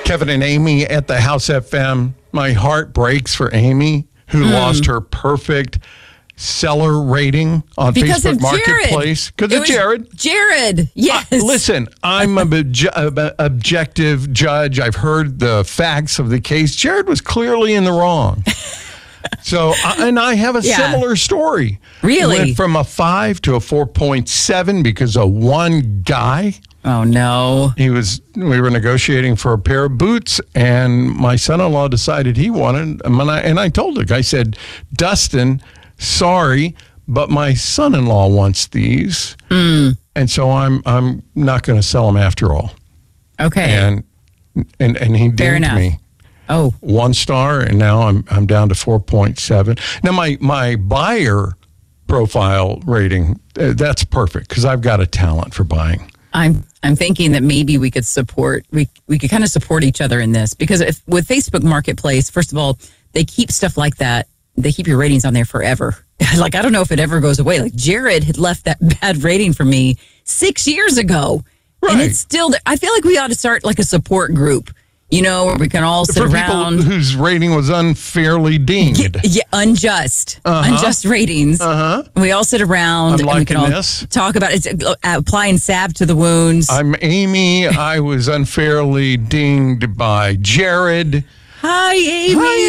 Kevin and Amy at the House FM. My heart breaks for Amy, who lost her perfect seller rating on Facebook Marketplace. Because of Jared. Jared, yes. Listen, I'm an objective judge. I've heard the facts of the case. Jared was clearly in the wrong. So, and I have a similar story. Really? Went from a 5 to a 4.7 because of one guy. Oh, no. We were negotiating for a pair of boots, and my son-in-law decided he wanted them. And I told the guy, I said, Dustin, sorry, but my son-in-law wants these. And so I'm not going to sell them after all. Okay. And he dinged me. Oh, 1 star, and now I'm down to 4.7. Now my buyer profile rating, that's perfect because I've got a talent for buying. I'm thinking that maybe we could we could kind of support each other in this, because with Facebook Marketplace, first of all, they keep stuff like that. They keep your ratings on there forever. Like, I don't know if it ever goes away. Like, Jared had left that bad rating for me 6 years ago. Right. And it's still there. I feel like we ought to start like a support group, where we can all sit around. For people whose rating was unfairly dinged. Yeah, unjust. Unjust ratings. We all sit around and we can all talk about it. Applying salve to the wounds. I'm Amy. I was unfairly dinged by Jared. Hi, Amy. Hi.